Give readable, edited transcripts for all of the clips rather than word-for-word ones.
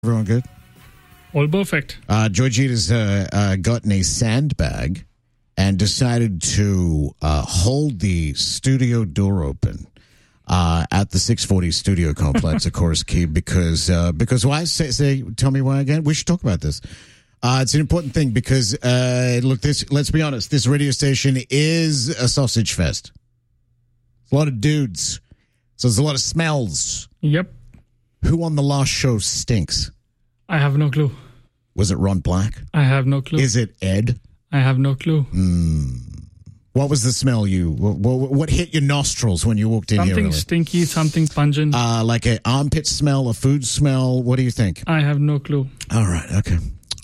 Everyone good? All perfect. Georgita's gotten a sandbag and decided to hold the studio door open at the 640 studio complex, of course, Key, because why? Tell me why again? We should talk about this. It's an important thing because, look, let's be honest, this radio station is a sausage fest. It's a lot of dudes. So there's a lot of smells. Yep. Who on the last show stinks? I have no clue. Was it Ron Black? I have no clue. Is it Ed? I have no clue. What was the smell what hit your nostrils when you walked in here? Something stinky, something pungent. Like an armpit smell, a food smell. What do you think? I have no clue. All right, okay.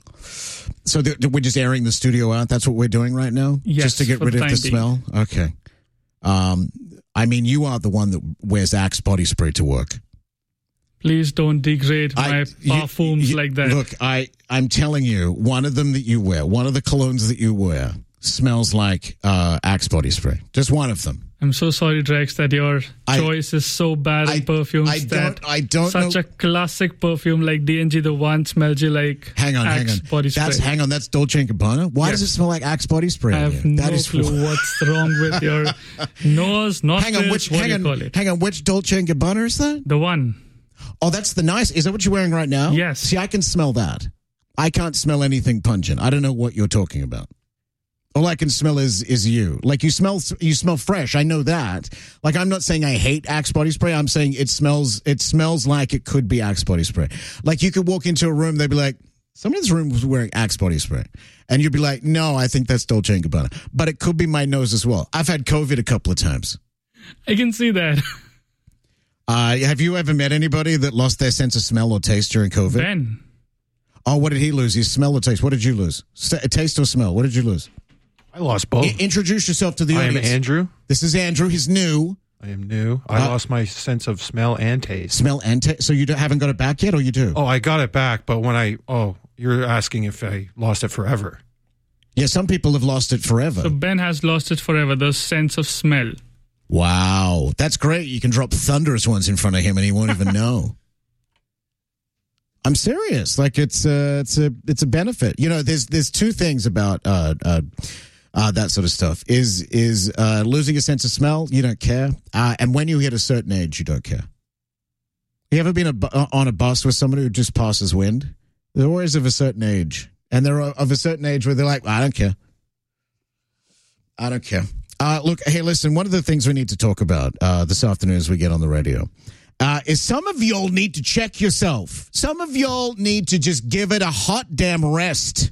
So we're just airing the studio out? That's what we're doing right now? Yes, just to get rid of the smell? Okay. I mean, you are the one that wears Axe body spray to work. Please don't degrade my perfumes like that. Look, I'm telling you, one of them that you wear, one of the colognes that you wear, smells like Axe body spray. Just one of them. I'm so sorry, Drex, that your choice is so bad in perfumes. I don't such know. a classic perfume like D&G, the one smells you like Axe body spray. That's Dolce & Gabbana? Why does it smell like Axe body spray? I have no clue what's wrong with your nose, nostrils, what do you call it? Hang on, which Dolce & Gabbana is that? The one. Oh, that's the nice. Is that what you're wearing right now? Yes. See, I can smell that. I can't smell anything pungent. I don't know what you're talking about. All I can smell is you. Like you smell fresh. I know that. Like I'm not saying I hate Axe body spray. I'm saying it smells like it could be Axe body spray. Like you could walk into a room, they'd be like, somebody in this room was wearing Axe body spray. And you'd be like, no, I think that's Dolce & Gabbana. But it could be my nose as well. I've had COVID a couple of times. I can see that. Have you ever met anybody that lost their sense of smell or taste during COVID? Ben. Oh, what did he lose? His smell or taste? What did you lose? Taste or smell? What did you lose? I lost both. Introduce yourself to the audience. I am Andrew. This is Andrew. He's new. I am new. I lost my sense of smell and taste. Smell and taste? So you haven't got it back yet, or you do? Oh, I got it back, but you're asking if I lost it forever. Yeah, some people have lost it forever. So Ben has lost it forever, the sense of smell. Wow, that's great. You can drop thunderous ones in front of him and he won't even know. I'm serious. Like it's a benefit. You know, there's two things about that sort of stuff. Is losing a sense of smell, you don't care, and when you hit a certain age, you don't care. You ever been on a bus with somebody who just passes wind? They're always of a certain age, and they're of a certain age where they're like, I don't care. I don't care. Look, hey, listen, one of the things we need to talk about this afternoon as we get on the radio is some of y'all need to check yourself. Some of y'all need to just give it a hot damn rest.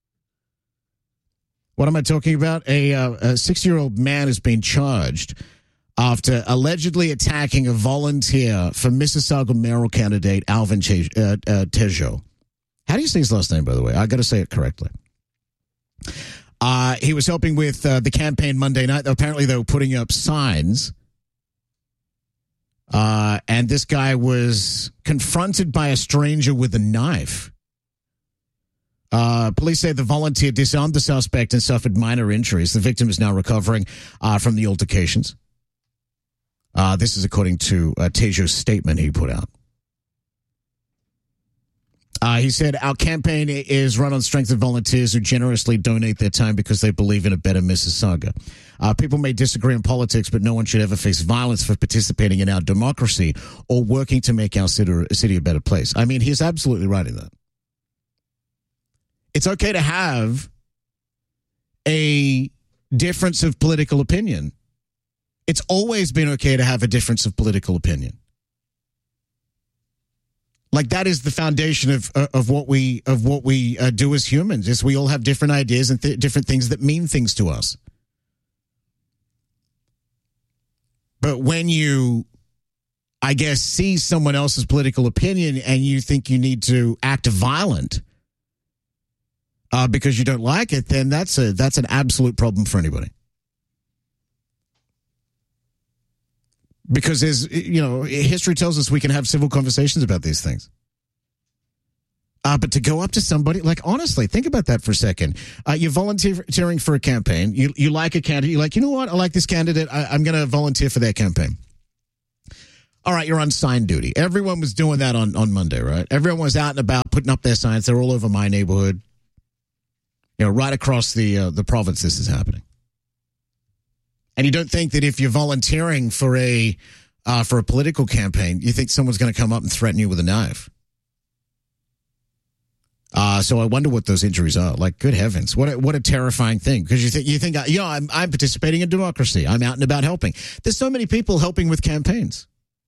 What am I talking about? A 60-year-old man has been charged after allegedly attacking a volunteer for Mississauga mayoral candidate Alvin Tejo. How do you say his last name, by the way? I got to say it correctly. He was helping with the campaign Monday night. Apparently, they were putting up signs. And this guy was confronted by a stranger with a knife. Police say the volunteer disarmed the suspect and suffered minor injuries. The victim is now recovering from the altercations. This is according to Tejo's statement he put out. He said, our campaign is run on strength of volunteers who generously donate their time because they believe in a better Mississauga. People may disagree on politics, but no one should ever face violence for participating in our democracy or working to make our city a better place. I mean, he's absolutely right in that. It's okay to have a difference of political opinion. It's always been okay to have a difference of political opinion. Like that is the foundation of what we do as humans. Is we all have different ideas and different things that mean things to us. But when you, I guess, see someone else's political opinion and you think you need to act violent because you don't like it, then that's an absolute problem for anybody. Because history tells us we can have civil conversations about these things. But to go up to somebody, like, honestly, think about that for a second. You're volunteering for a campaign. You like a candidate. You're like, you know what? I like this candidate. I'm going to volunteer for their campaign. All right, you're on sign duty. Everyone was doing that on Monday, right? Everyone was out and about putting up their signs. They're all over my neighborhood. You know, right across the province, this is happening. And you don't think that if you're volunteering for a political campaign, you think someone's going to come up and threaten you with a knife? So I wonder what those injuries are. Like, good heavens, what a terrifying thing! Because you think I'm participating in democracy. I'm out and about helping. There's so many people helping with campaigns.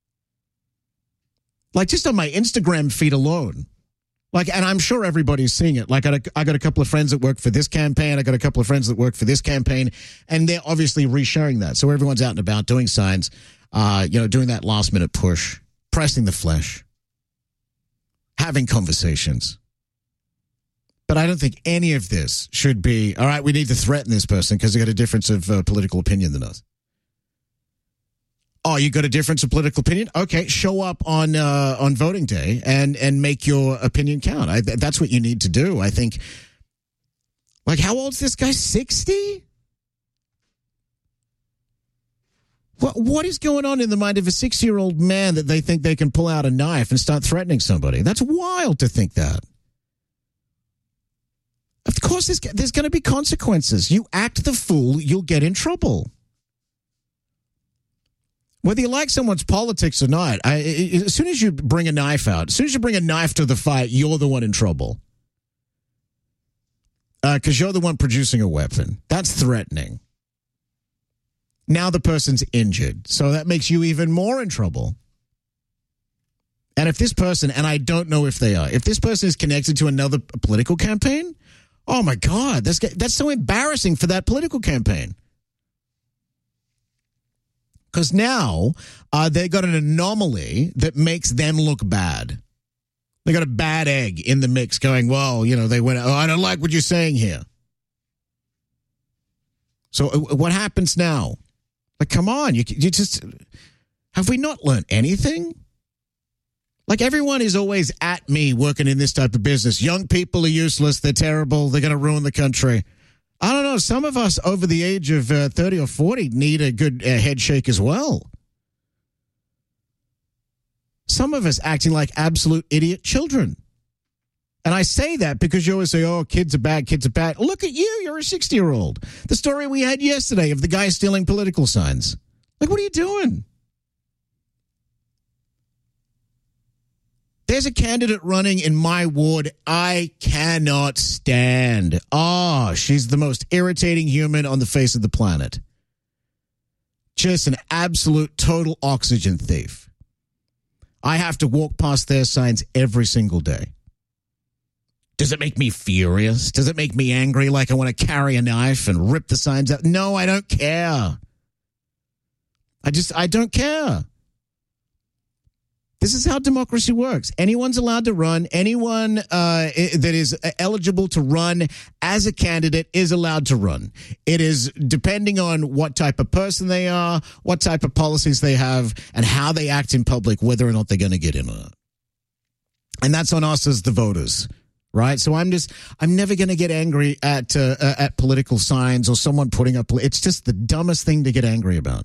Like just on my Instagram feed alone. Like, and I'm sure everybody's seeing it. Like, I got a couple of friends that work for this campaign. I got a couple of friends that work for this campaign, and they're obviously resharing that. So everyone's out and about doing signs, doing that last minute push, pressing the flesh, having conversations. But I don't think any of this should be, all right, we need to threaten this person because they got a difference of political opinion than us. Oh, you got a difference of political opinion? Okay, show up on voting day and make your opinion count. That's what you need to do. I think. Like, how old is this guy? 60? What is going on in the mind of a 60-year-old man that they think they can pull out a knife and start threatening somebody? That's wild to think that. Of course, there's going to be consequences. You act the fool, you'll get in trouble. Whether you like someone's politics or not, as soon as you bring a knife out, as soon as you bring a knife to the fight, you're the one in trouble. Because you're the one producing a weapon. That's threatening. Now the person's injured, so that makes you even more in trouble. And if this person, and I don't know if they are, if this person is connected to another political campaign, oh my God, that's so embarrassing for that political campaign. Because now they got an anomaly that makes them look bad. They got a bad egg in the mix going, well, they went, oh, I don't like what you're saying here. So what happens now? Like, come on, you just, have we not learned anything? Like, everyone is always at me working in this type of business. Young people are useless. They're terrible. They're going to ruin the country. I don't know. Some of us over the age of 30 or 40 need a good head shake as well. Some of us acting like absolute idiot children. And I say that because you always say, oh, kids are bad, kids are bad. Look at you. You're a 60-year-old. The story we had yesterday of the guy stealing political signs. Like, what are you doing? There's a candidate running in my ward I cannot stand. Oh, she's the most irritating human on the face of the planet. Just an absolute total oxygen thief. I have to walk past their signs every single day. Does it make me furious? Does it make me angry like I want to carry a knife and rip the signs out? No, I don't care. I don't care. This is how democracy works. Anyone's allowed to run. Anyone that is eligible to run as a candidate is allowed to run. It is depending on what type of person they are, what type of policies they have, and how they act in public, whether or not they're going to get in or not. And that's on us as the voters, right? So I'm never going to get angry at political signs or someone putting up. It's just the dumbest thing to get angry about.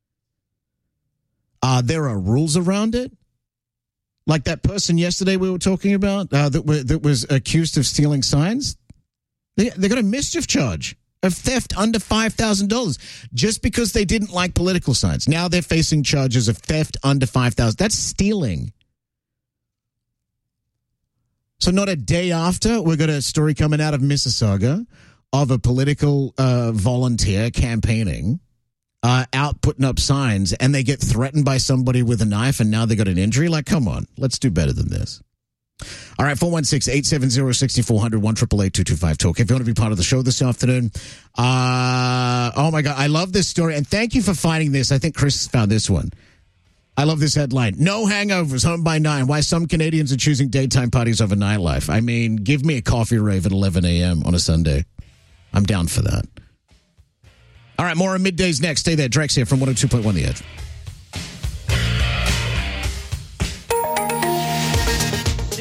There are rules around it. Like that person yesterday we were talking about that was accused of stealing signs. They got a mischief charge of theft under $5,000 just because they didn't like political signs. Now they're facing charges of theft under $5,000. That's stealing. So not a day after, we got a story coming out of Mississauga of a political volunteer campaigning. Out putting up signs, and they get threatened by somebody with a knife, and now they got an injury. Like, come on, let's do better than this. All right, 416-870-6400, 1-888-225-TALK. If you want to be part of the show this afternoon. Oh, my God, I love this story, and thank you for finding this. I think Chris found this one. I love this headline. No hangovers, home by 9. Why some Canadians are choosing daytime parties over nightlife. I mean, give me a coffee rave at 11 a.m. on a Sunday. I'm down for that. All right, more on Middays next. Stay there. Drex here from 102.1 The Edge.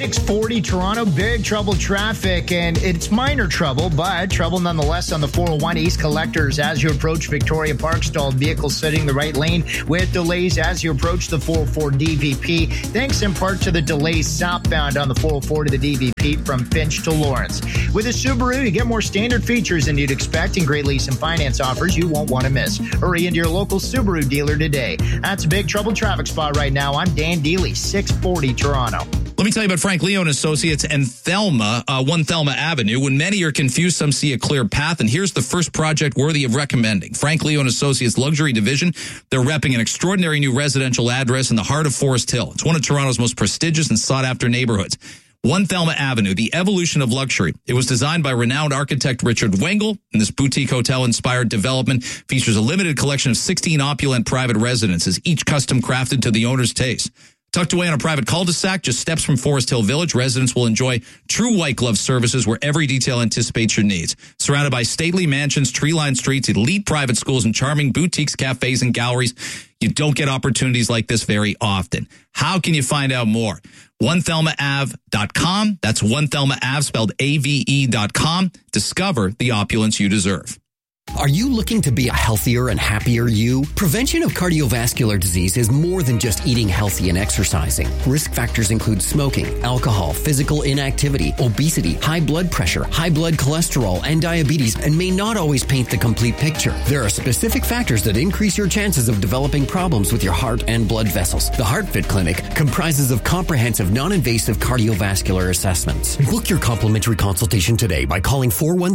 640 Toronto, big trouble traffic, and it's minor trouble, but trouble nonetheless on the 401 East Collectors as you approach Victoria Park. Stalled vehicles sitting the right lane with delays as you approach the 404 DVP. Thanks in part to the delays southbound on the 404 to the DVP from Finch to Lawrence. With a Subaru, you get more standard features than you'd expect and great lease and finance offers you won't want to miss. Hurry into your local Subaru dealer today. That's a big trouble traffic spot right now. I'm Dan Dealey, 640 Toronto. Let me tell you about Frank Leo and Associates and Thelma, 1 Thelma Avenue. When many are confused, some see a clear path. And here's the first project worthy of recommending. Frank Leo and Associates Luxury Division. They're repping an extraordinary new residential address in the heart of Forest Hill. It's one of Toronto's most prestigious and sought-after neighborhoods. 1 Thelma Avenue, the evolution of luxury. It was designed by renowned architect Richard Wengel, and this boutique hotel-inspired development features a limited collection of 16 opulent private residences, each custom crafted to the owner's taste. Tucked away on a private cul-de-sac, just steps from Forest Hill Village, residents will enjoy true white glove services where every detail anticipates your needs. Surrounded by stately mansions, tree-lined streets, elite private schools, and charming boutiques, cafes, and galleries, you don't get opportunities like this very often. How can you find out more? 1thelmaave.com. That's 1thelmaave, spelled AVE.com. Discover the opulence you deserve. Are you looking to be a healthier and happier you? Prevention of cardiovascular disease is more than just eating healthy and exercising. Risk factors include smoking, alcohol, physical inactivity, obesity, high blood pressure, high blood cholesterol, and diabetes, and may not always paint the complete picture. There are specific factors that increase your chances of developing problems with your heart and blood vessels. The HeartFit Clinic comprises of comprehensive, non-invasive cardiovascular assessments. Book your complimentary consultation today by calling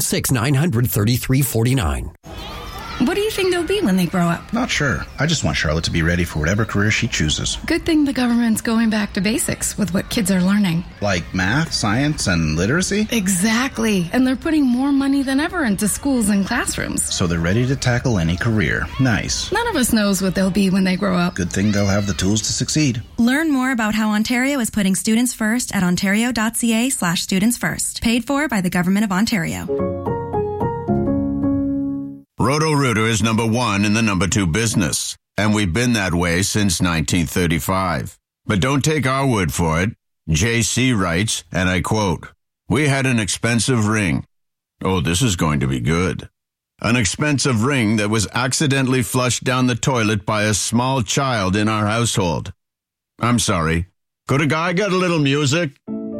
416-900-3349. What do you think they'll be when they grow up? Not sure. I just want Charlotte to be ready for whatever career she chooses. Good thing the government's going back to basics with what kids are learning. Like math, science, and literacy? Exactly. And they're putting more money than ever into schools and classrooms. So they're ready to tackle any career. Nice. None of us knows what they'll be when they grow up. Good thing they'll have the tools to succeed. Learn more about how Ontario is putting students first at ontario.ca/students first. Paid for by the Government of Ontario. Roto-Rooter is number 1 in the number 2 business, and we've been that way since 1935. But don't take our word for it. JC writes, and I quote, "We had an expensive ring. Oh, this is going to be good. An expensive ring that was accidentally flushed down the toilet by a small child in our household. I'm sorry. Could a guy get a little music?"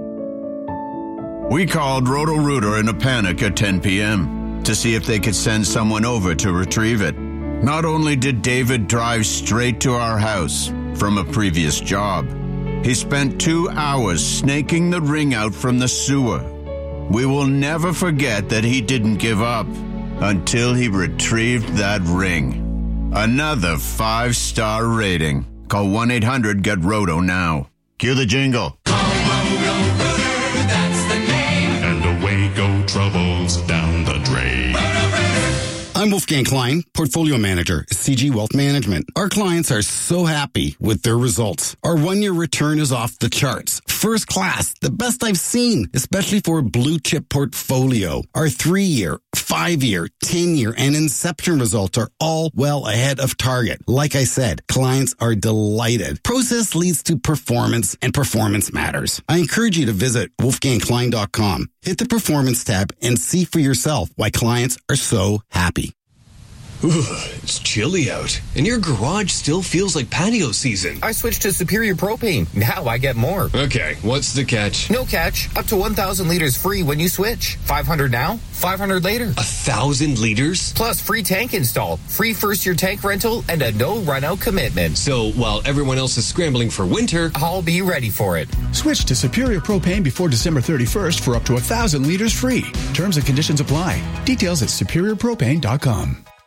We called Roto-Rooter in a panic at 10 p.m. to see if they could send someone over to retrieve it. Not only did David drive straight to our house from a previous job, he spent 2 hours snaking the ring out from the sewer. We will never forget that he didn't give up until he retrieved that ring. Another 5-star rating. Call 1-800-GET-ROTO now. Cue the jingle. Call Roto-Rooter, that's the name. And away go troubles down the drain. I'm Wolfgang Klein, Portfolio Manager, CG Wealth Management. Our clients are so happy with their results. Our 1-year return is off the charts. First class, the best I've seen, especially for a blue chip portfolio. Our 3-year, 5-year, 10-year, and Inception results are all well ahead of target. Like I said, clients are delighted. Process leads to performance, and performance matters. I encourage you to visit wolfgangklein.com. Hit the Performance tab and see for yourself why clients are so happy. Ooh, it's chilly out, and your garage still feels like patio season. I switched to Superior Propane. Now I get more. Okay, what's the catch? No catch. Up to 1,000 liters free when you switch. 500 now, 500 later. 1,000 liters? Plus free tank install, free first-year tank rental, and a no-run-out commitment. So while everyone else is scrambling for winter, I'll be ready for it. Switch to Superior Propane before December 31st for up to 1,000 liters free. Terms and conditions apply. Details at superiorpropane.com.